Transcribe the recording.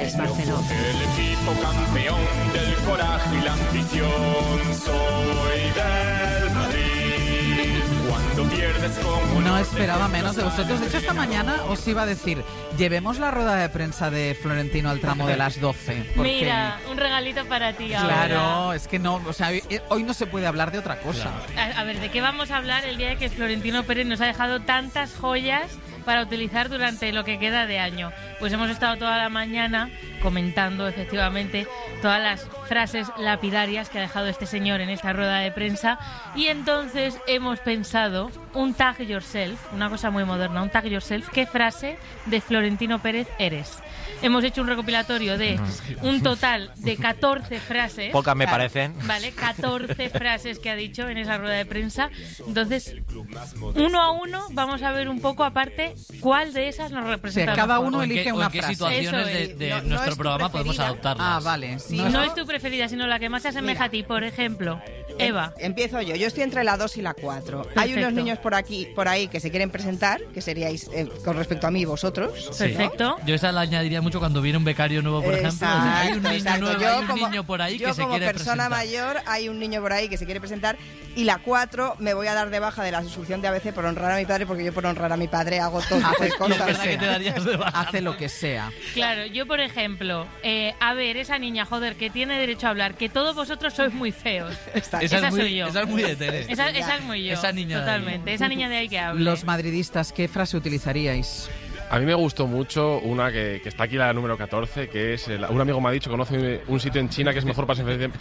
Noches Barceló. El equipo campeón del coraje y la ambición. Soy del Madrid. Cuando pierdes como No esperaba menos de vosotros. De hecho, esta mañana os iba a decir, llevemos la rueda de prensa de Florentino al tramo de las 12. Porque, mira, un regalito para ti ahora. claro, es que no, o sea, hoy no se puede hablar de otra cosa. A ver, ¿de qué vamos a hablar el día de que Florentino Pérez nos ha dejado tantas joyas para utilizar durante lo que queda de año? Pues hemos estado toda la mañana comentando efectivamente todas las frases lapidarias que ha dejado este señor en esta rueda de prensa, y entonces hemos pensado un tag yourself, una cosa muy moderna, un tag yourself. ¿Qué frase de Florentino Pérez eres? Hemos hecho un recopilatorio de un total de 14 frases. Pocas me parecen. Vale, 14 frases que ha dicho en esa rueda de prensa. Entonces, uno a uno vamos a ver un poco aparte cuál de esas nos representa. Sí, cada mejor. uno elige una ¿En qué frase. situaciones Eso es. de No nuestro es tu programa podemos preferida. adoptarlas? Ah, vale. Sí, No es tu preferida, sino la que más se asemeja a ti. Por ejemplo, Eva. Empiezo yo. Yo estoy entre la 2 y la 4. Hay Perfecto. unos niños por ahí que se quieren presentar, que seríais, con respecto a mí, vosotros. Perfecto. Yo esa la añadiría mucho cuando viene un becario nuevo, por ejemplo. O sea, hay un niño Exacto. nuevo, Yo hay un como- niño por ahí yo que se como quiere persona presentar. mayor, hay un niño por ahí que se quiere presentar. Y la 4, me voy a dar de baja de la suscripción de ABC por honrar a mi padre, porque yo por honrar a mi padre hago todo tipo de Haces lo cosas. que verdad que te darías de baja. Hace lo que sea. Claro, yo por ejemplo, a ver, esa niña, joder, que tiene derecho a hablar, que todos vosotros sois muy feos. Exacto. Esa es muy, soy yo. Esa es muy de Tere. Esa es muy yo. Esa niña de ahí. totalmente. Esa niña de ahí que habla. Los madridistas, ¿qué frase utilizaríais? A mí me gustó mucho una que está aquí, la número 14, que es... un amigo me ha dicho, conoce un sitio en China que es mejor para